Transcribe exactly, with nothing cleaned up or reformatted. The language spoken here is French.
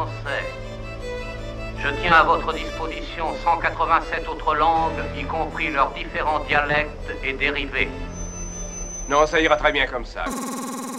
français. Je tiens à votre disposition cent quatre-vingt-sept autres langues, y compris leurs différents dialectes et dérivés. Non, ça ira très bien comme ça.